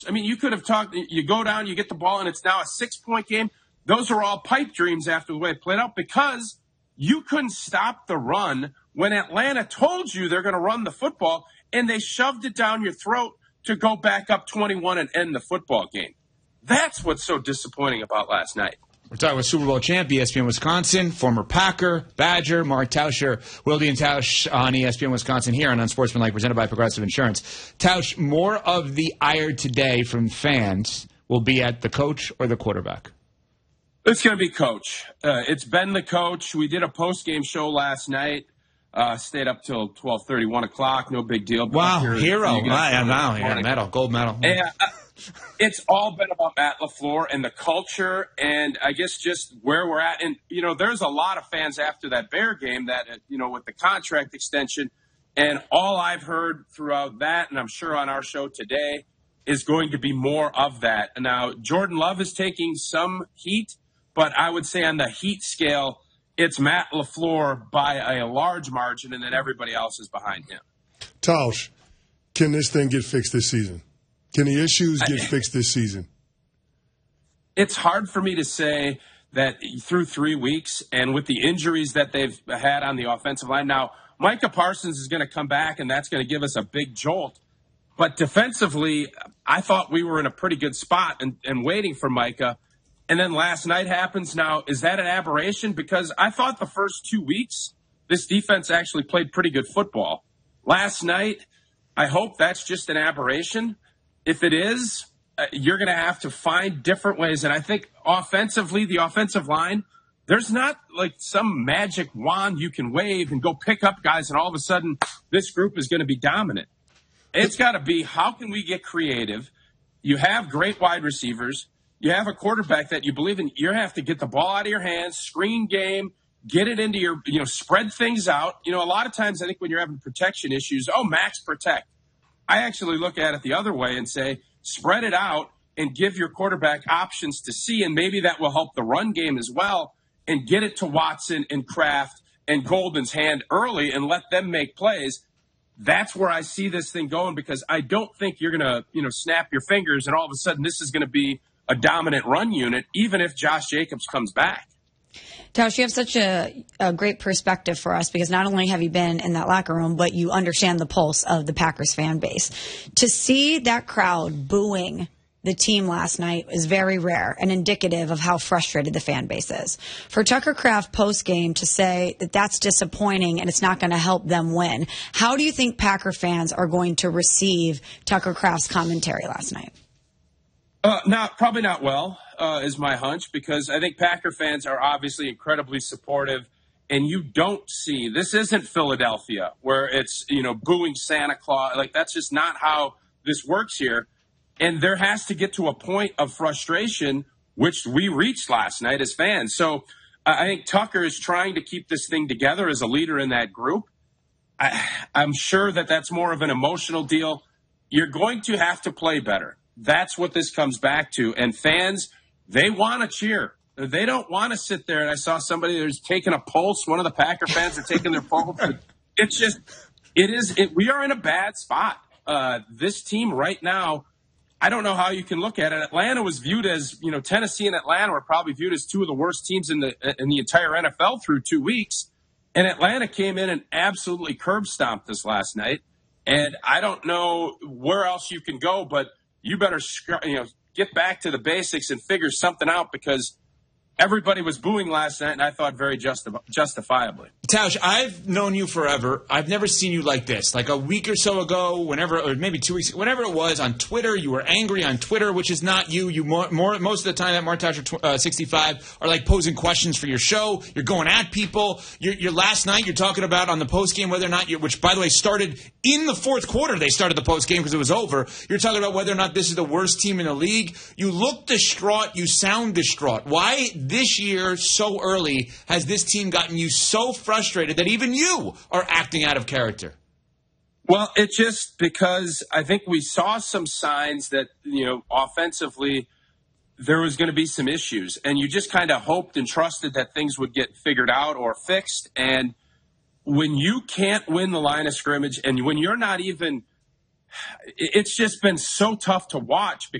I mean, you could have talked, you go down, you get the ball, and it's now a 6-point game. Those are all pipe dreams after the way it played out because you couldn't stop the run when Atlanta told you they're going to run the football, and they shoved it down your throat to go back up 21 and end the football game. That's what's so disappointing about last night. We're talking with Super Bowl champ, ESPN Wisconsin, former Packer, Badger, Mark Tauscher, Wilde and Tausch on ESPN Wisconsin here on Unsportsmanlike, presented by Progressive Insurance. Tausch, more of the ire today from fans will be at the coach or the quarterback? It's going to be coach. It's been the coach. We did a post-game show last night. Stayed up till 12:30, 1 o'clock. No big deal. Wow, hero. Wow, he got a medal, gold medal. Yeah, it's all been about Matt LaFleur and the culture and I guess just where we're at. And, you know, there's a lot of fans after that Bear game that, you know, with the contract extension. And all I've heard throughout that, and I'm sure on our show today, is going to be more of that. Now, Jordan Love is taking some heat, but I would say on the heat scale, it's Matt LaFleur by a large margin, and then everybody else is behind him. Tausch, can this thing get fixed this season? Can the issues get fixed this season? It's hard for me to say that through 3 weeks and with the injuries that they've had on the offensive line. Now, Micah Parsons is going to come back, and that's going to give us a big jolt. But defensively, I thought we were in a pretty good spot and waiting for Micah. And then last night happens. Now, is that an aberration? Because I thought the first 2 weeks, this defense actually played pretty good football. Last night, I hope that's just an aberration. If it is, you're going to have to find different ways. And I think offensively, the offensive line, there's not like some magic wand you can wave and go pick up guys and all of a sudden this group is going to be dominant. It's got to be, how can we get creative? You have great wide receivers. You have a quarterback that you believe in. You have to get the ball out of your hands, screen game, get it into your, spread things out. A lot of times I think when you're having protection issues, max protect. I actually look at it the other way and say, spread it out and give your quarterback options to see, and maybe that will help the run game as well, and get it to Watson and Kraft and Golden's hand early and let them make plays. That's where I see this thing going, because I don't think you're going to, snap your fingers and all of a sudden this is going to be a dominant run unit, even if Josh Jacobs comes back. Tausch, you have such a great perspective for us, because not only have you been in that locker room, but you understand the pulse of the Packers fan base. To see that crowd booing the team last night is very rare and indicative of how frustrated the fan base is. For Tucker Kraft post-game to say that that's disappointing and it's not going to help them win, how do you think Packer fans are going to receive Tucker Kraft's commentary last night? Probably not well, is my hunch, because I think Packer fans are obviously incredibly supportive, and you don't see, this isn't Philadelphia where it's, booing Santa Claus. Like, that's just not how this works here. And there has to get to a point of frustration, which we reached last night as fans. So I think Tucker is trying to keep this thing together as a leader in that group. I'm sure that that's more of an emotional deal. You're going to have to play better. That's what this comes back to. And fans, they want to cheer. They don't want to sit there. And I saw somebody that was taking a pulse. One of the Packer fans are taking their pulse. We are in a bad spot. This team right now, I don't know how you can look at it. Atlanta was viewed as, Tennessee and Atlanta were probably viewed as two of the worst teams in the entire NFL through 2 weeks. And Atlanta came in and absolutely curb stomped us last night. And I don't know where else you can go, but you better, get back to the basics and figure something out, because everybody was booing last night, and I thought very justifiably. Tausch, I've known you forever. I've never seen you like this. Like a week or so ago, or maybe 2 weeks, whenever it was, on Twitter, you were angry on Twitter, which is not you. You most of the time at Mark Tauscher 65 are like posing questions for your show. You're going at people. You're last night, you're talking about on the postgame whether or not which by the way started in the fourth quarter. They started the postgame because it was over. You're talking about whether or not this is the worst team in the league. You look distraught. You sound distraught. Why this year so early has this team gotten you so frustrated that even you are acting out of character? Well, it's just because I think we saw some signs that, offensively there was going to be some issues, and you just kind of hoped and trusted that things would get figured out or fixed. And when you can't win the line of scrimmage, and when you're not even it's just been so tough to watch